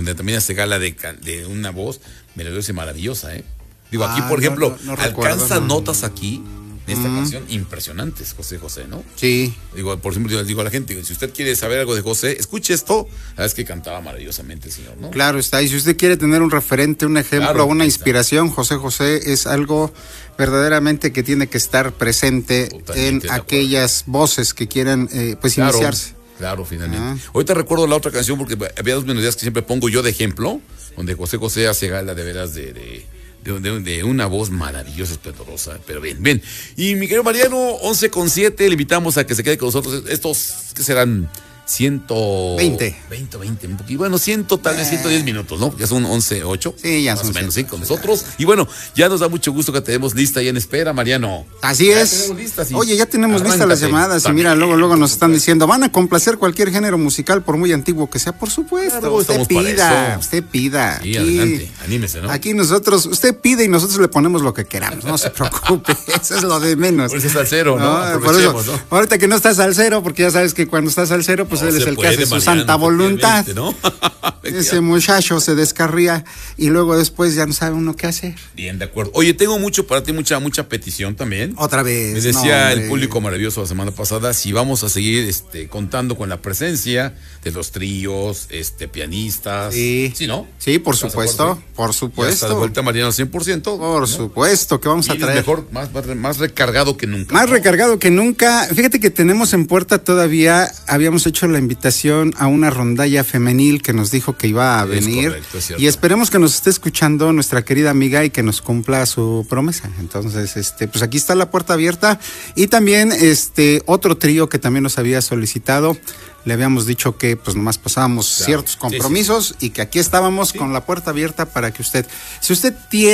donde también hace gala de una voz melodiosa y maravillosa, ¿eh? Digo, aquí, por ejemplo, no alcanza recuerdo, notas aquí, en esta canción, impresionantes, José José, ¿no? Sí. Digo, por ejemplo, yo digo a la gente, si usted quiere saber algo de José, escuche esto. Sabes que cantaba maravillosamente el señor, ¿no? Claro está. Y si usted quiere tener un referente, un ejemplo, Claro, una inspiración, José José es algo verdaderamente que tiene que estar presente Totalmente en de acuerdo. aquellas voces que quieran pues Claro, iniciarse. claro, finalmente. Ahorita recuerdo la otra canción porque había dos melodías que siempre pongo yo de ejemplo, donde José José hace gala de veras de una voz maravillosa, esplendorosa, pero bien. Y mi querido Mariano, 11:07, le invitamos a que se quede con nosotros. Estos, ¿qué serán? 20, un poquito. Bueno, tal vez 110 minutos, ¿no? Ya son 11:08. Sí, ya más son o menos, 100, sí, con nosotros. Y bueno, ya nos da mucho gusto que tenemos lista y en espera, Mariano. Así Ya es. tenemos lista, sí. Oye, ya tenemos listas las Arráncate. llamadas y También. mira, luego nos están diciendo, van a complacer cualquier género musical por muy antiguo que sea, por supuesto. Claro, usted estamos para pida, eso. usted pida. Sí, adelante, anímese, ¿no? Aquí nosotros, usted pide y nosotros le ponemos lo que queramos, no se preocupe, eso es lo de menos. Por eso es salsero, ¿no? Por eso, Aprovechemos, ¿no? ahorita que no estás salsero, porque ya sabes que cuando estás salsero, pues No él es se el que puede, hace su Mariano, santa voluntad. ¿no? Ese muchacho se descarría y luego después ya no sabe uno qué hacer. Bien, de acuerdo. Oye, tengo mucho para ti, mucha petición también. Otra vez. Me decía no, el hombre. público maravilloso la semana pasada si vamos a seguir contando con la presencia de los tríos, pianistas. Sí. ¿Sí, no? Sí, por ¿Estás de supuesto, acuerdo? por Ya está de supuesto. vuelta Mariano al 100%. Por supuesto que vamos a Y traer. mejor, más recargado que nunca. Más ¿no? recargado que nunca. Fíjate que tenemos en puerta todavía, habíamos hecho la invitación a una rondalla femenil que nos dijo que iba a Es venir. correcto, es cierto. Y esperemos que nos esté escuchando nuestra querida amiga y que nos cumpla su promesa. Entonces, pues aquí está la puerta abierta. Y también otro trío que también nos había solicitado. Le habíamos dicho que pues nomás pasábamos ciertos compromisos y que aquí estábamos con la puerta abierta para que usted, si usted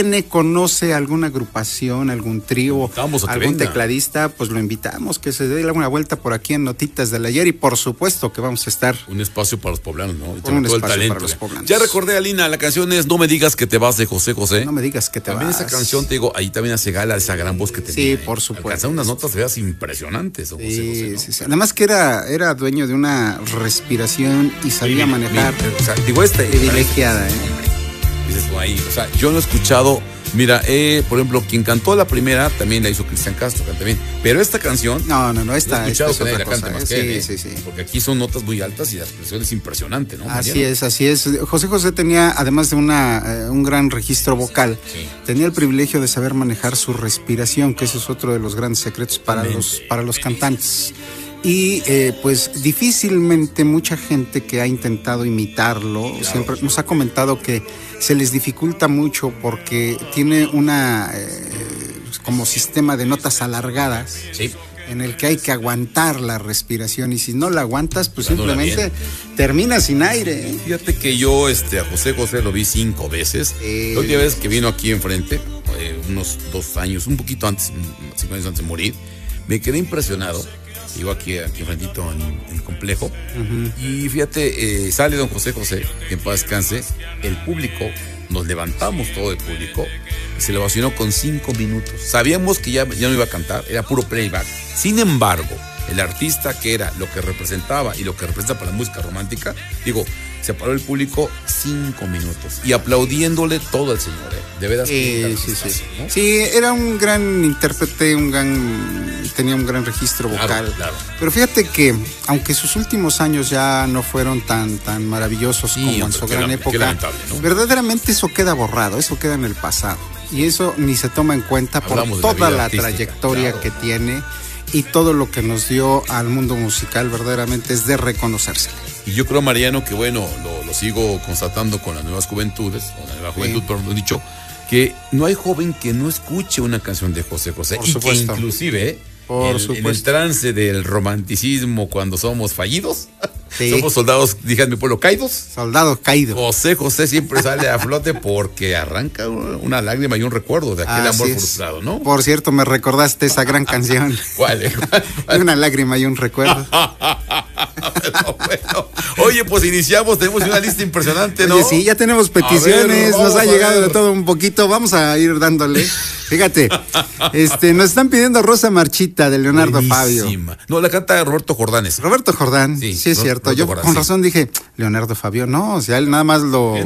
conoce alguna agrupación, algún trío, algún tecladista, pues lo invitamos que se dé una vuelta por aquí en Notitas del Ayer y por supuesto que vamos a estar. Un espacio para los poblanos, ¿no? Un todo espacio el talento. para los poblanos. Ya recordé, Alina, la canción es No me digas que te vas de José José. No me digas que te también vas. Esa canción, te digo, ahí también hace gala de esa gran voz que tenía. Sí, por supuesto. Alcanzaba unas notas veas impresionantes, José José, ¿no? Sí. Además que era dueño de una respiración y sabía manejar. O sea, digo, privilegiada, Dices tú ahí, o sea, yo no he escuchado. Mira, por ejemplo, quien cantó la primera también la hizo Cristian Castro, canta bien. Pero esta canción. No, esta he escuchado es que nadie otra la canta cosa. más que él, Sí. Porque aquí son notas muy altas y la expresión es impresionante, ¿no? Así es. José José tenía, además de un gran registro vocal, tenía el privilegio de saber manejar su respiración, que ese es otro de los grandes secretos para los cantantes. Y pues difícilmente mucha gente que ha intentado imitarlo siempre nos ha comentado que se les dificulta mucho porque tiene una como sistema de notas alargadas en el que hay que aguantar la respiración y si no la aguantas pues simplemente terminas sin aire. Fíjate que yo a José José lo vi 5 veces. La última vez que vino aquí enfrente, unos 2 años, un poquito antes, 5 años antes de morir, me quedé impresionado. Llegó aquí enfrentito en el complejo. Y fíjate, sale don José José, que en paz descanse, el público, nos levantamos todo el público, y se le ovacionó con 5 minutos. Sabíamos que ya no iba a cantar, era puro playback. Sin embargo, el artista que era lo que representaba y lo que representa para la música romántica, se paró el público 5 minutos y aplaudiéndole todo al señor, de veras. ¿no? Sí, era un gran intérprete, tenía un gran registro vocal. Claro. Pero fíjate que, aunque sus últimos años ya no fueron tan maravillosos como en su gran época, ¿no? Verdaderamente eso queda borrado, eso queda en el pasado. Y eso ni se toma en cuenta por toda la trayectoria que tiene y todo lo que nos dio al mundo musical, verdaderamente es de reconocerse. Y yo creo, Mariano, que bueno, lo sigo constatando con las nuevas juventudes, con la nueva juventud, pero lo he dicho, que no hay joven que no escuche una canción de José José. Por y supuesto. que inclusive, en el trance del romanticismo cuando somos fallidos, somos soldados, dije en mi pueblo, caídos. Soldados caídos. José José siempre sale a flote porque arranca una lágrima y un un de aquel amor frustrado, ¿no? Por cierto, me recordaste esa gran canción. ¿Cuál? Una lágrima y un recuerdo. Bueno. Oye, pues iniciamos, tenemos una lista impresionante, ¿no? Oye, sí, ya tenemos peticiones, nos ha llegado de todo un poquito, vamos a ir dándole. Fíjate, nos están pidiendo Rosa Marchita de Leonardo Fabio. No, la canta Roberto Jordán. Roberto Jordán, sí es cierto. Yo con razón dije, Leonardo Fabio, no, o sea, él nada más lo